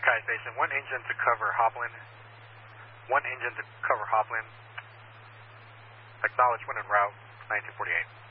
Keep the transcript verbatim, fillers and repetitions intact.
Sky Station, one engine to cover Hopland. One engine to cover Hopland. Acknowledge when en route, nineteen forty-eight.